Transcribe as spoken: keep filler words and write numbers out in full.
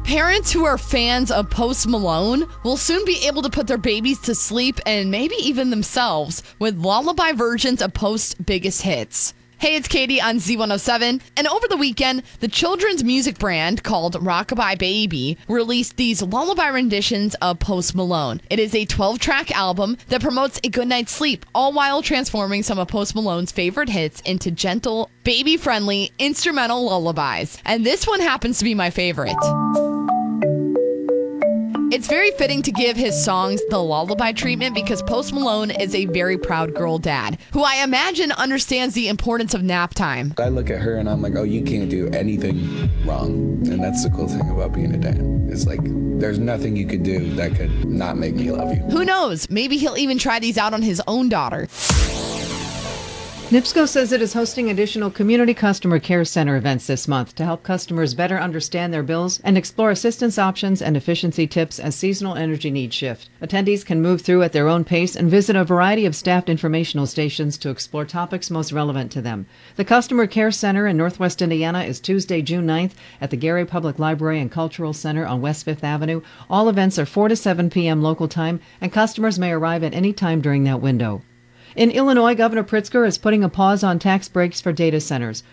Parents who are fans of Post Malone will soon be able to put their babies to sleep and maybe even themselves with lullaby versions of Post's biggest hits. Hey, it's Katie on Z one oh seven. And over the weekend, the children's music brand called Rockabye Baby released these lullaby renditions of Post Malone. It is a twelve-track album that promotes a good night's sleep, all while transforming some of Post Malone's favorite hits into gentle, baby-friendly instrumental lullabies. And this one happens to be my favorite. It's very fitting to give his songs the lullaby treatment because Post Malone is a very proud girl dad who I imagine understands the importance of nap time. I look at her and I'm like, oh, you can't do anything wrong. And that's the cool thing about being a dad. It's like, there's nothing you could do that could not make me love you. Who knows? Maybe he'll even try these out on his own daughter. NIPSCO says it is hosting additional Community Customer Care Center events this month to help customers better understand their bills and explore assistance options and efficiency tips as seasonal energy needs shift. Attendees can move through at their own pace and visit a variety of staffed informational stations to explore topics most relevant to them. The Customer Care Center in Northwest Indiana is Tuesday, June ninth at the Gary Public Library and Cultural Center on West Fifth Avenue. All events are four to seven p.m. local time, and customers may arrive at any time during that window. In Illinois, Governor Pritzker is putting a pause on tax breaks for data centers.